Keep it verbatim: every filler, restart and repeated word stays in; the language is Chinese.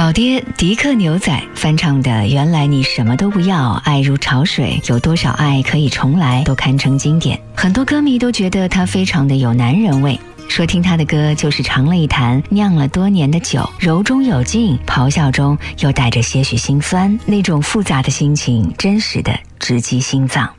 老爹迪克牛仔翻唱的《原来你什么都不要，爱如潮水，有多少爱可以重来》都堪称经典，很多歌迷都觉得他非常的有男人味，说听他的歌就是尝了一坛酿了多年的酒，柔中有劲，咆哮中又带着些许心酸，那种复杂的心情真实的直击心脏。